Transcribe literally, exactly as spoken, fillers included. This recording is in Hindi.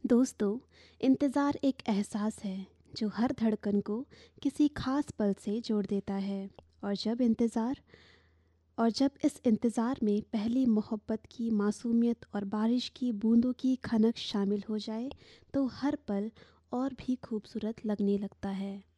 दोस्तों, इंतज़ार एक एहसास है जो हर धड़कन को किसी खास पल से जोड़ देता है। और जब इंतज़ार और जब इस इंतज़ार में पहली मोहब्बत की मासूमियत और बारिश की बूंदों की खनक शामिल हो जाए, तो हर पल और भी खूबसूरत लगने लगता है।